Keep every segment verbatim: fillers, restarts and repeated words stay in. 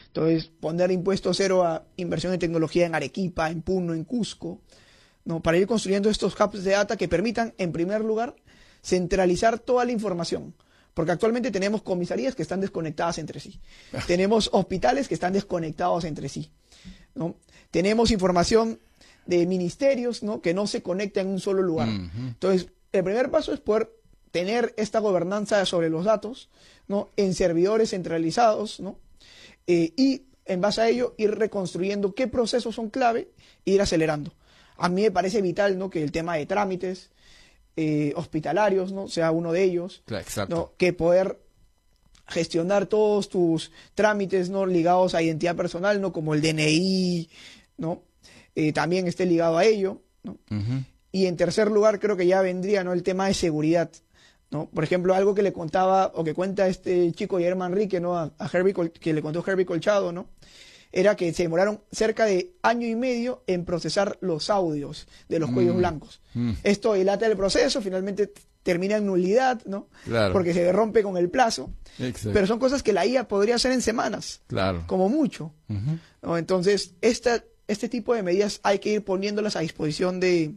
Entonces, poner impuesto cero a inversión en tecnología en Arequipa, en Puno, en Cusco, ¿no? Para ir construyendo estos hubs de data que permitan, en primer lugar, centralizar toda la información. Porque actualmente tenemos comisarías que están desconectadas entre sí. Tenemos hospitales que están desconectados entre sí, ¿no? Tenemos información de ministerios, ¿no? Que no se conecta en un solo lugar. Uh-huh. Entonces, el primer paso es poder tener esta gobernanza sobre los datos, ¿no? En servidores centralizados, ¿no? Eh, y en base a ello ir reconstruyendo qué procesos son clave e ir acelerando. A mí me parece vital, ¿no? Que el tema de trámites eh, hospitalarios, ¿no? Sea uno de ellos. Exacto. ¿No? Que poder gestionar todos tus trámites, ¿no? Ligados a identidad personal, ¿no? Como el D N I, ¿no? Eh, también esté ligado a ello, ¿no? Uh-huh. Y en tercer lugar creo que ya vendría, ¿no? El tema de seguridad, ¿no? Por ejemplo, algo que le contaba o que cuenta este chico Guillermo Manrique, ¿no? A, a Herbie Col que le contó Herbie Colchado, ¿no? Era que se demoraron cerca de año y medio en procesar los audios de los mm. cuellos blancos. Mm. Esto dilata el proceso, finalmente termina en nulidad, ¿no? Claro. Porque se rompe con el plazo. Exacto. Pero son cosas que la I A podría hacer en semanas, claro, como mucho, uh-huh. ¿no? Entonces, esta, este tipo de medidas hay que ir poniéndolas a disposición de,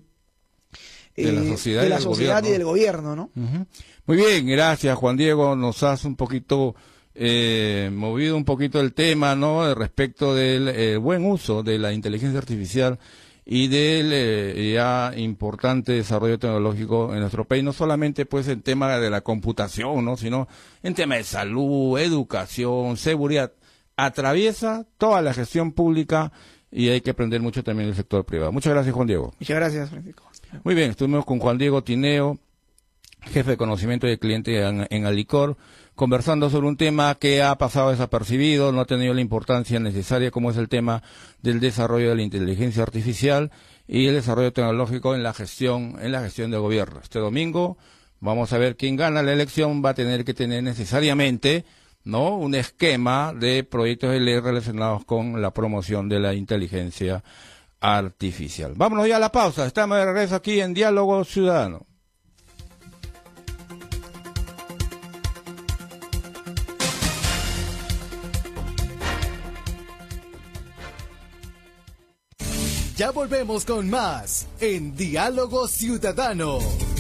de la sociedad, de y, la del sociedad y del gobierno, ¿no? Uh-huh. Muy bien, gracias Juan Diego, nos has un poquito eh, movido un poquito el tema, ¿no? Respecto del eh, buen uso de la inteligencia artificial y del eh, ya importante desarrollo tecnológico en nuestro país, no solamente pues en tema de la computación, ¿no? Sino en tema de salud, educación, seguridad, atraviesa toda la gestión pública y hay que aprender mucho también del sector privado. Muchas gracias, Juan Diego. Muchas gracias, Francisco. Muy bien, estuvimos con Juan Diego Tineo, jefe de conocimiento de cliente en, en Alicor, conversando sobre un tema que ha pasado desapercibido, no ha tenido la importancia necesaria como es el tema del desarrollo de la inteligencia artificial y el desarrollo tecnológico en la gestión, en la gestión de gobierno. Este domingo vamos a ver quién gana la elección, va a tener que tener necesariamente, ¿no?, un esquema de proyectos de ley relacionados con la promoción de la inteligencia artificial. Vámonos ya a la pausa, estamos de regreso aquí en Diálogo Ciudadano. Ya volvemos con más en Diálogo Ciudadano.